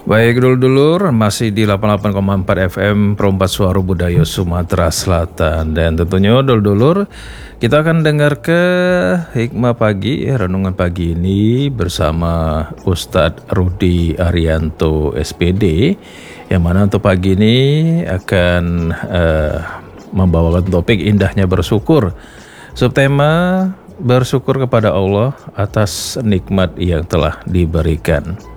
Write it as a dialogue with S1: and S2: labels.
S1: Baik dulur-dulur, masih di 88,4 FM Perompak Suara Budaya Sumatera Selatan. Dan tentunya dulur-dulur, kita akan dengar ke Hikmah Pagi, renungan pagi ini bersama Ustadz Rudi Arianto SPD, yang mana untuk pagi ini akan membawakan topik indahnya bersyukur. Subtema bersyukur kepada Allah atas nikmat yang telah diberikan.